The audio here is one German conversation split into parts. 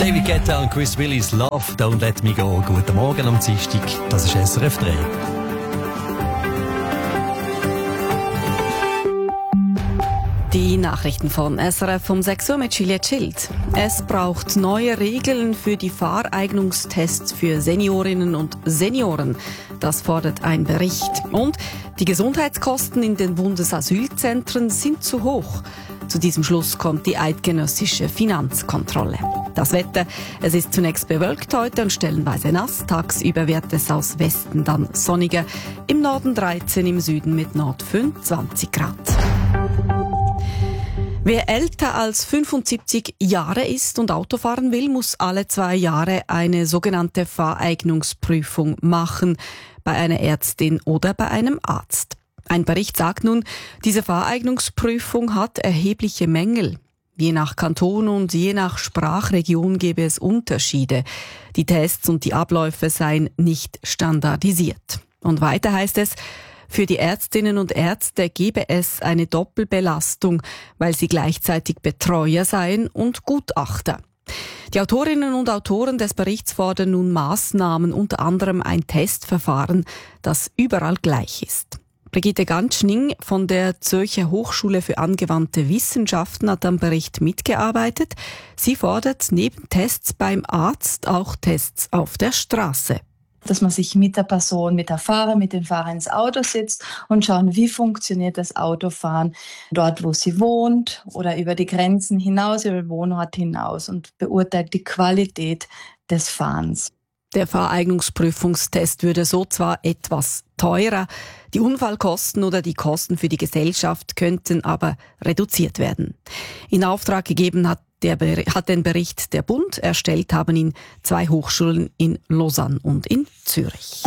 David Guetta und Chris Willis, Love, Don't Let Me Go. Guten Morgen am Dienstag, das ist SRF 3. Die Nachrichten von SRF um 6 Uhr mit Julia Schild. Es braucht neue Regeln für die Fahreignungstests für Seniorinnen und Senioren. Das fordert ein Bericht. Und die Gesundheitskosten in den Bundesasylzentren sind zu hoch. Zu diesem Schluss kommt die eidgenössische Finanzkontrolle. Das Wetter, es ist zunächst bewölkt heute und stellenweise nass. Tagsüber wird es aus Westen dann sonniger. Im Norden 13, im Süden mit Nord 25 Grad. Wer älter als 75 Jahre ist und Auto fahren will, muss alle 2 Jahre eine sogenannte Fahreignungsprüfung machen, bei einer Ärztin oder bei einem Arzt. Ein Bericht sagt nun, diese Fahreignungsprüfung hat erhebliche Mängel. Je nach Kanton und je nach Sprachregion gäbe es Unterschiede. Die Tests und die Abläufe seien nicht standardisiert. Und weiter heißt es, für die Ärztinnen und Ärzte gebe es eine Doppelbelastung, weil sie gleichzeitig Betreuer seien und Gutachter. Die Autorinnen und Autoren des Berichts fordern nun Maßnahmen, unter anderem ein Testverfahren, das überall gleich ist. Brigitte Ganschning von der Zürcher Hochschule für angewandte Wissenschaften hat am Bericht mitgearbeitet. Sie fordert neben Tests beim Arzt auch Tests auf der Straße. Dass man sich mit der Person, mit dem Fahrer ins Auto sitzt und schauen, wie funktioniert das Autofahren dort, wo sie wohnt oder über die Grenzen hinaus, über den Wohnort hinaus und beurteilt die Qualität des Fahrens. Der Fahreignungsprüfungstest würde so zwar etwas teurer, die Unfallkosten oder die Kosten für die Gesellschaft könnten aber reduziert werden. In Auftrag gegeben hat den Bericht der Bund, erstellt haben ihn 2 Hochschulen in Lausanne und in Zürich.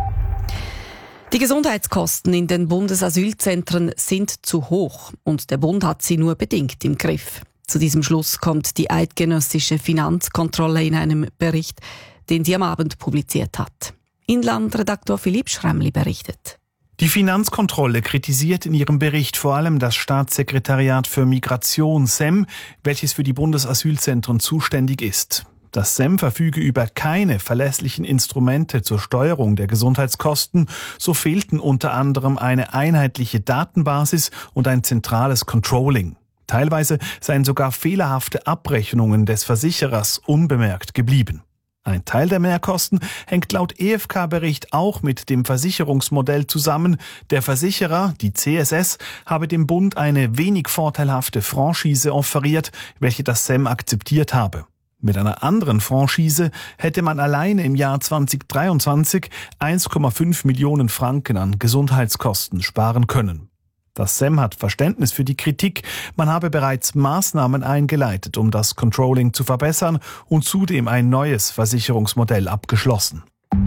Die Gesundheitskosten in den Bundesasylzentren sind zu hoch und der Bund hat sie nur bedingt im Griff. Zu diesem Schluss kommt die eidgenössische Finanzkontrolle in einem Bericht, den sie am Abend publiziert hat. Inlandredaktor Philipp Schremli berichtet. Die Finanzkontrolle kritisiert in ihrem Bericht vor allem das Staatssekretariat für Migration SEM, welches für die Bundesasylzentren zuständig ist. Das SEM verfüge über keine verlässlichen Instrumente zur Steuerung der Gesundheitskosten, so fehlten unter anderem eine einheitliche Datenbasis und ein zentrales Controlling. Teilweise seien sogar fehlerhafte Abrechnungen des Versicherers unbemerkt geblieben. Ein Teil der Mehrkosten hängt laut EFK-Bericht auch mit dem Versicherungsmodell zusammen. Der Versicherer, die CSS, habe dem Bund eine wenig vorteilhafte Franchise offeriert, welche das SEM akzeptiert habe. Mit einer anderen Franchise hätte man alleine im Jahr 2023 1,5 Millionen Franken an Gesundheitskosten sparen können. Das SEM hat Verständnis für die Kritik. Man habe bereits Maßnahmen eingeleitet, um das Controlling zu verbessern und zudem ein neues Versicherungsmodell abgeschlossen.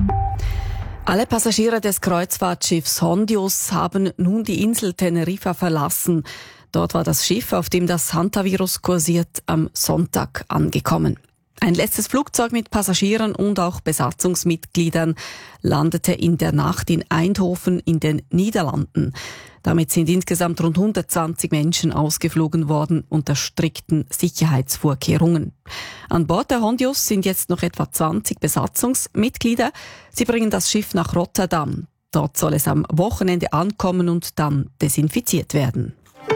Alle Passagiere des Kreuzfahrtschiffs Hondius haben nun die Insel Teneriffa verlassen. Dort war das Schiff, auf dem das Hantavirus kursiert, am Sonntag angekommen. Ein letztes Flugzeug mit Passagieren und auch Besatzungsmitgliedern landete in der Nacht in Eindhoven in den Niederlanden. Damit sind insgesamt rund 120 Menschen ausgeflogen worden unter strikten Sicherheitsvorkehrungen. An Bord der Hondius sind jetzt noch etwa 20 Besatzungsmitglieder. Sie bringen das Schiff nach Rotterdam. Dort soll es am Wochenende ankommen und dann desinfiziert werden.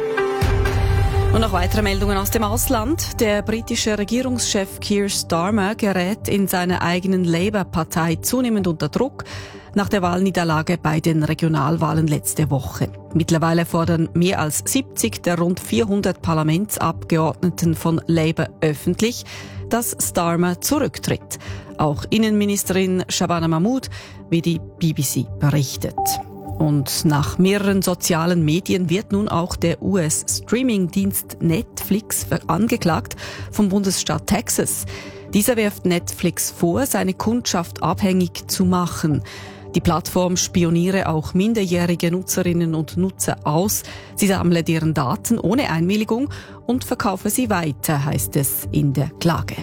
Und noch weitere Meldungen aus dem Ausland. Der britische Regierungschef Keir Starmer gerät in seiner eigenen Labour-Partei zunehmend unter Druck nach der Wahlniederlage bei den Regionalwahlen letzte Woche. Mittlerweile fordern mehr als 70 der rund 400 Parlamentsabgeordneten von Labour öffentlich, dass Starmer zurücktritt. Auch Innenministerin Shabana Mahmood, wie die BBC berichtet. Und nach mehreren sozialen Medien wird nun auch der US-Streaming-Dienst Netflix angeklagt vom Bundesstaat Texas. Dieser wirft Netflix vor, seine Kundschaft abhängig zu machen. Die Plattform spioniere auch minderjährige Nutzerinnen und Nutzer aus. Sie sammle deren Daten ohne Einwilligung und verkaufe sie weiter, heißt es in der Klage.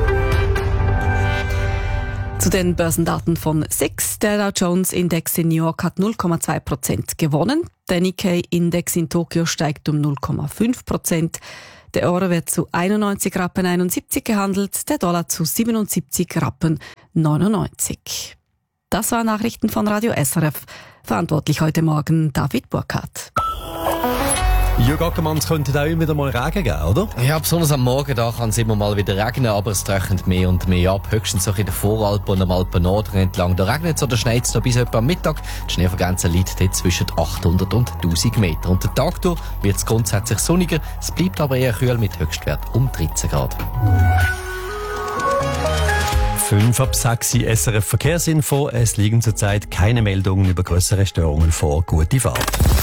Zu den Börsendaten von SIX. Der Dow Jones Index in New York hat 0,2% gewonnen. Der Nikkei Index in Tokio steigt um 0,5%. Der Euro wird zu 91 Rappen 71 gehandelt, der Dollar zu 77 Rappen 99. Das waren Nachrichten von Radio SRF. Verantwortlich heute Morgen David Burkhardt. Jürg Ackermann, es könnte auch immer wieder mal Regen geben, oder? Ja, besonders am Morgen da kann es immer mal wieder regnen, aber es trocknet mehr und mehr ab. Höchstens so in der Voralpen und am Alpen-Norden entlang. Da regnet es oder schneit es noch bis etwa am Mittag. Die Schneefrequenz liegt dort zwischen 800 und 1000 Meter. Und den Tag durch wird es grundsätzlich sonniger. Es bleibt aber eher kühl mit Höchstwert um 13 Grad. 5 ab 6 SRF Verkehrsinfo. Es liegen zurzeit keine Meldungen über grössere Störungen vor. Gute Fahrt.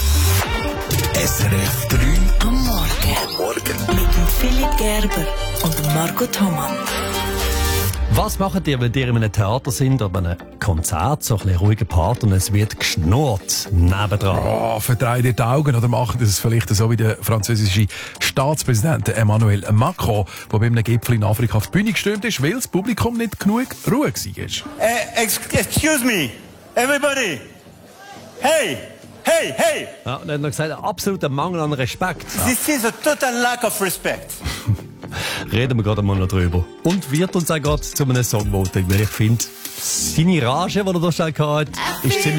SRF 3 am Morgen. Mit dem Philipp Gerber und dem Marco Thomann. Was macht ihr, wenn ihr in einem Theater sind oder bei einem Konzert, so ein bisschen ruhiger Part und es wird geschnurrt nebendran? Oh, verdreht ihr die Augen oder macht es vielleicht so wie der französische Staatspräsident Emmanuel Macron, der bei einem Gipfel in Afrika auf die Bühne gestürmt ist, weil das Publikum nicht genug Ruhe war. Excuse me, everybody. Hey! Hey, hey! Ja, und er hat noch gesagt, absoluter Mangel an Respekt. This is a total lack of respect. Reden wir gerade mal noch drüber. Und wird uns auch gerade zu einem Songvoting, weil ich finde, seine Rage, die er da schnell hatte, ist ziemlich